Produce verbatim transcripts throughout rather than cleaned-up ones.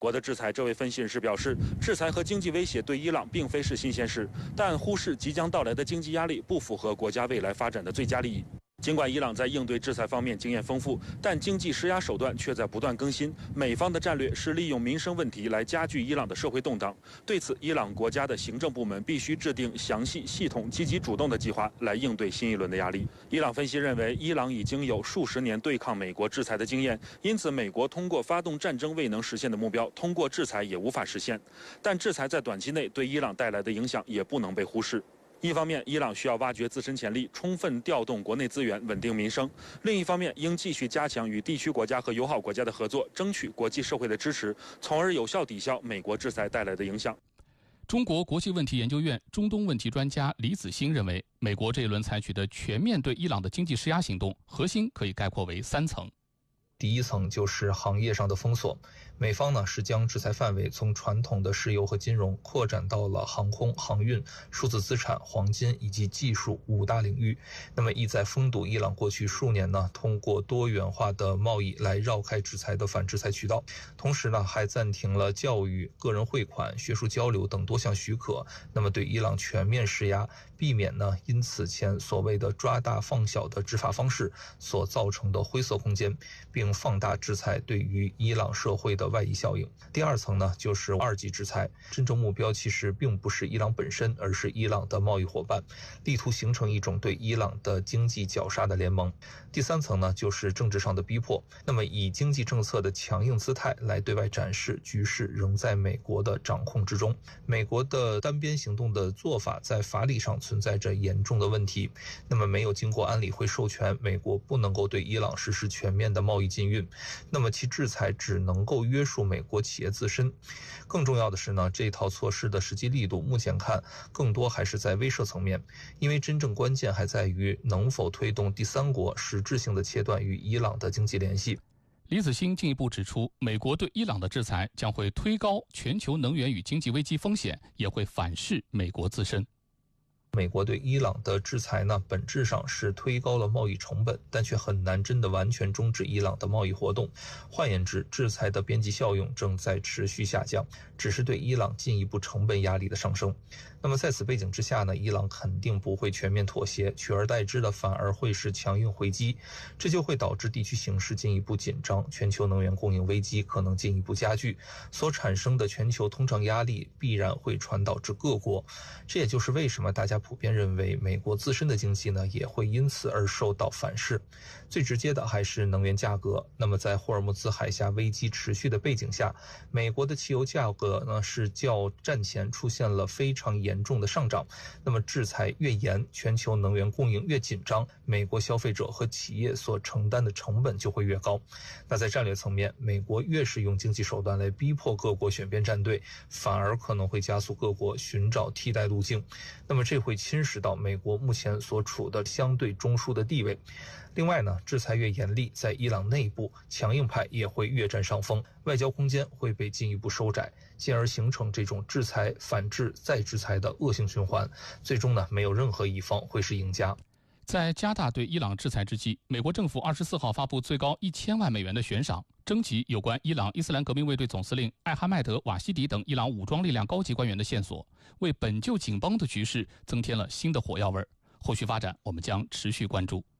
国的制裁，这位分析人士表示，制裁和经济威胁对伊朗并非是新鲜事，但忽视即将到来的经济压力不符合国家未来发展的最佳利益。尽管伊朗在应对制裁方面经验丰富，但经济施压手段却在不断更新。美方的战略是利用民生问题来加剧伊朗的社会动荡。对此，伊朗国家的行政部门必须制定详细、系统、积极主动的计划来应对新一轮的压力。伊朗分析认为，伊朗已经有数十年对抗美国制裁的经验，因此美国通过发动战争未能实现的目标，通过制裁也无法实现。但制裁在短期内对伊朗带来的影响也不能被忽视。一方面，伊朗需要挖掘自身潜力，充分调动国内资源，稳定民生；另一方面，应继续加强与地区国家和友好国家的合作，争取国际社会的支持，从而有效抵消美国制裁带来的影响。 中国国际问题研究院中东问题专家李子欣认为，美国这一轮采取的全面对伊朗的经济施压行动，核心可以概括为三层。 第一层就是行业上的封锁，美方呢是将制裁范围从传统的石油和金融扩展到了航空、航运、数字资产、黄金以及技术五大领域。那么意在封堵伊朗过去数年呢通过多元化的贸易来绕开制裁的反制裁渠道，同时呢还暂停了教育、个人汇款、学术交流等多项许可，那么对伊朗全面施压，避免呢因此前所谓的抓大放小的执法方式所造成的灰色空间，并放大制裁对于伊朗社会的外溢效应。第二层呢，就是二级制裁，真正目标其实并不是伊朗本身，而是伊朗的贸易伙伴，力图形成一种对伊朗的经济绞杀的联盟。第三层呢，就是政治上的逼迫，那么以经济政策的强硬姿态来对外展示局势仍在美国的掌控之中。美国的单边行动的做法在法理上存在着严重的问题，那么没有经过安理会授权，美国不能够对伊朗实施全面的贸易禁运，那么其制裁只能够约束美国企业自身。更重要的是呢，这套措施的实际力度目前看更多还是在威慑层面，因为真正关键还在于能否推动第三国实质性的切断与伊朗的经济联系。 李子欣进一步指出，美国对伊朗的制裁将会推高全球能源与经济危机风险，也会反噬美国自身。 美国对伊朗的制裁呢，本质上是推高了贸易成本，但却很难真的完全终止伊朗的贸易活动。换言之，制裁的边际效用正在持续下降，只是对伊朗进一步成本压力的上升。那么在此背景之下呢，伊朗肯定不会全面妥协，取而代之的反而会是强硬回击，这就会导致地区形势进一步紧张，全球能源供应危机可能进一步加剧，所产生的全球通胀压力必然会传导至各国。这也就是为什么大家普遍认为美国自身的经济呢也会因此而受到反噬。最直接的还是能源价格。那么在霍尔木兹海峡危机持续的背景下，美国的汽油价格呢是较战前出现了非常严重的上涨。那么制裁越严，全球能源供应越紧张，美国消费者和企业所承担的成本就会越高。那在战略层面，美国越是用经济手段来逼迫各国选边站队，反而可能会加速各国寻找替代路径。那么这会侵蚀到美国目前所处的相对中枢的地位。另外呢，制裁越严厉，在伊朗内部强硬派也会越占上风，外交空间会被进一步收窄，进而形成这种制裁反制再制裁的恶性循环。最终呢，没有任何一方会是赢家。 在加大对伊朗制裁之际，美国政府二十四号发布最高一千万美元的悬赏，征集有关伊朗伊斯兰革命卫队总司令艾哈迈德·瓦希迪等伊朗武装力量高级官员的线索，为本就紧绷的局势增添了新的火药味。后续发展我们将持续关注。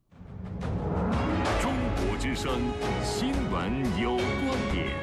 中国之声，新闻有观点。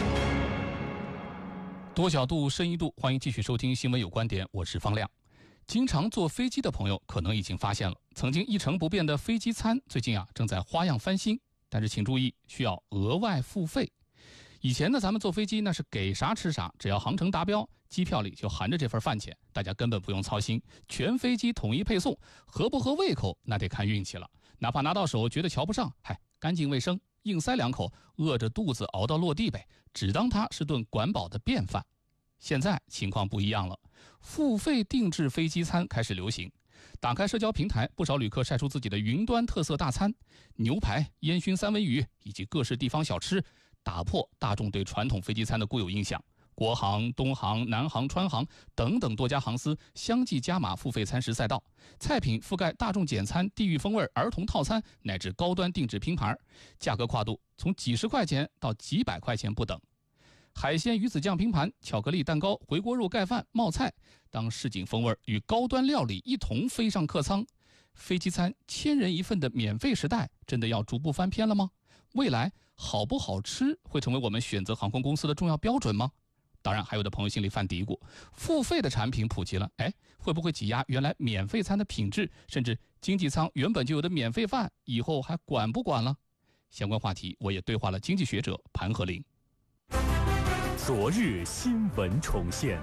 多角度、深一度，欢迎继续收听《新闻有观点》，我是方亮。经常坐飞机的朋友可能已经发现了，曾经一成不变的飞机餐最近啊正在花样翻新，但是请注意，需要额外付费。以前呢，咱们坐飞机那是给啥吃啥，只要航程达标，机票里就含着这份饭钱，大家根本不用操心，全飞机统一配送，合不合胃口那得看运气了。哪怕拿到手觉得瞧不上，嗨，干净卫生，硬塞两口，饿着肚子熬到落地呗，只当它是顿管饱的便饭。现在情况不一样了，付费定制飞机餐开始流行。打开社交平台，不少旅客晒出自己的云端特色大餐，牛排、烟熏三文鱼以及各式地方小吃，打破大众对传统飞机餐的固有印象。国航、东航、南航、川航等等多家航司相继加码付费餐食赛道，菜品覆盖大众简餐、地域风味、儿童套餐乃至高端定制拼盘，价格跨度从几十块钱到几百块钱不等。 海鲜鱼子酱拼盘、巧克力蛋糕、回锅肉盖饭、冒菜，当市井风味与高端料理一同飞上客舱，飞机餐千人一份的免费时代真的要逐步翻篇了吗？未来好不好吃会成为我们选择航空公司的重要标准吗？当然，还有的朋友心里犯嘀咕，付费的产品普及了，哎，会不会挤压原来免费餐的品质，甚至经济舱原本就有的免费饭，以后还管不管了？相关话题，我也对话了经济学者盘和林。 昨日新闻重现。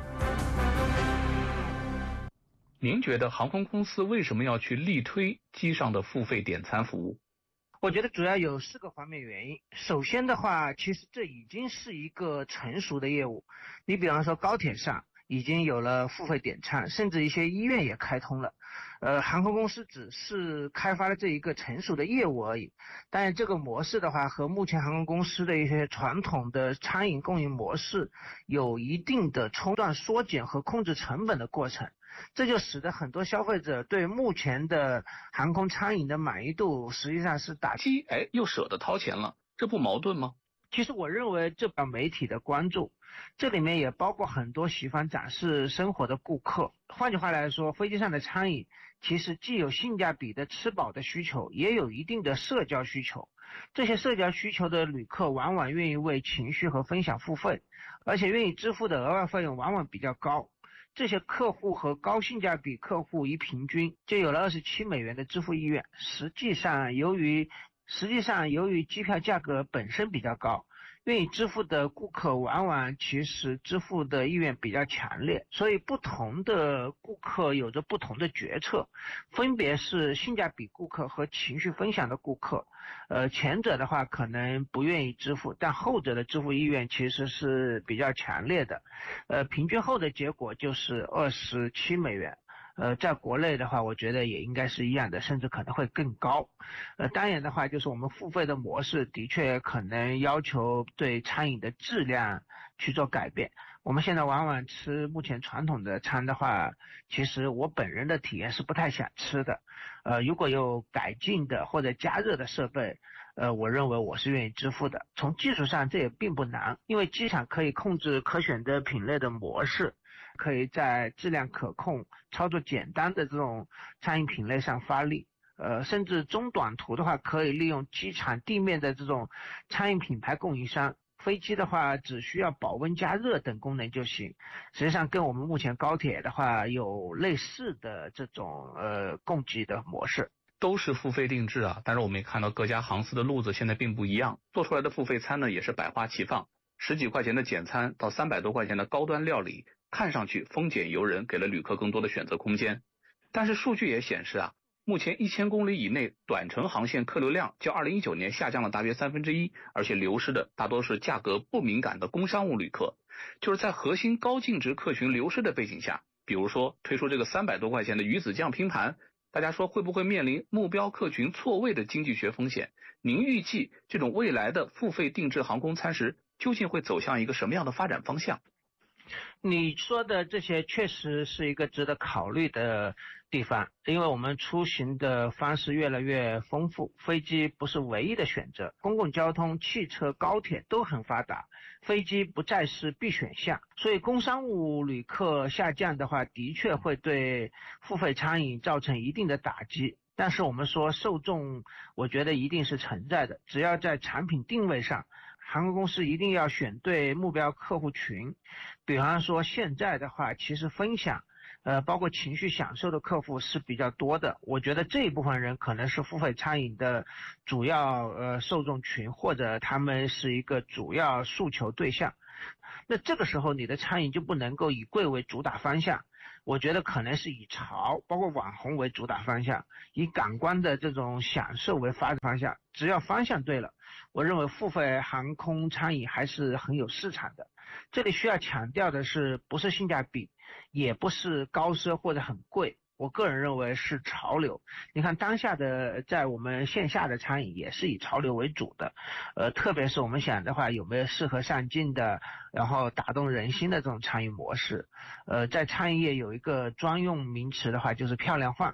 您觉得航空公司为什么要去力推机上的付费点餐服务？ 我觉得主要有四个方面原因。首先的话，其实这已经是一个成熟的业务。你比方说高铁上已经有了付费点餐，甚至一些医院也开通了。呃，航空公司只是开发了这一个成熟的业务而已。但是这个模式的话，和目前航空公司的一些传统的餐饮供应模式有一定的冲断、缩减和控制成本的过程。这就使得很多消费者对目前的航空餐饮的满意度实际上是打击， 哎，又舍得掏钱了，这不矛盾吗？ 其实我认为这把媒体的关注，这里面也包括很多喜欢展示生活的顾客。换句话来说，飞机上的餐饮其实既有性价比的吃饱的需求，也有一定的社交需求。这些社交需求的旅客往往愿意为情绪和分享付费，而且愿意支付的额外费用往往比较高。这些客户和高性价比客户一平均就有了二十七美元的支付意愿。实际上由于实际上由于机票价格本身比较高，愿意支付的顾客往往其实支付的意愿比较强烈，所以不同的顾客有着不同的决策，分别是性价比顾客和情绪分享的顾客。呃，前者的话可能不愿意支付，但后者的支付意愿其实是比较强烈的。呃，平均后的结果就是二十七美元。呃，在国内的话，我觉得也应该是一样的，甚至可能会更高。呃，当然的话，就是我们付费的模式的确可能要求对餐饮的质量去做改变。我们现在往往吃目前传统的餐的话，其实我本人的体验是不太想吃的。呃，如果有改进的或者加热的设备，呃，我认为我是愿意支付的。从技术上这也并不难，因为机场可以控制可选择品类的模式，可以在质量可控、操作简单的这种餐饮品类上发力。呃，甚至中短途的话，可以利用机场地面的这种餐饮品牌供应商。飞机的话，只需要保温加热等功能就行。实际上，跟我们目前高铁的话有类似的这种呃供给的模式。 都是付费定制啊，但是我们也看到各家航司的路子现在并不一样，做出来的付费餐呢也是百花齐放，十几块钱的简餐到三百多块钱的高端料理，看上去丰俭由人，给了旅客更多的选择空间。但是数据也显示啊，目前一千公里以内短程航线客流量较二零一九年下降了大约三分之一，而且流失的大多是价格不敏感的工商务旅客。就是在核心高净值客群流失的背景下，比如说推出这个三百多块钱的鱼子酱拼盘，大家说会不会面临目标客群错位的经济学风险？您预计这种未来的付费定制航空餐食究竟会走向一个什么样的发展方向？ 你说的这些确实是一个值得考虑的地方，因为我们出行的方式越来越丰富，飞机不是唯一的选择，公共交通、汽车、高铁都很发达，飞机不再是必选项，所以工商务旅客下降的话，的确会对付费餐饮造成一定的打击。但是我们说受众，我觉得一定是存在的，只要在产品定位上，航空公司一定要选对目标客户群。比方说现在的话，其实分享呃，包括情绪享受的客户是比较多的，我觉得这一部分人可能是付费餐饮的主要呃受众群，或者他们是一个主要诉求对象。那这个时候你的餐饮就不能够以贵为主打方向，我觉得可能是以潮包括网红为主打方向，以感官的这种享受为发展方向。只要方向对了，我认为付费航空餐饮还是很有市场的。这里需要强调的是，不是性价比，也不是高奢或者很贵，我个人认为是潮流。你看当下的在我们线下的餐饮也是以潮流为主的，呃，特别是我们想的话，有没有适合上进的，然后打动人心的这种餐饮模式？呃，在餐饮业有一个专用名词的话，就是漂亮话。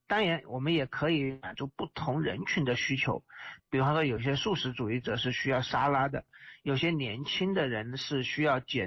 当然我们也可以满足不同人群的需求，比方说有些素食主义者是需要沙拉的，有些年轻的人是需要简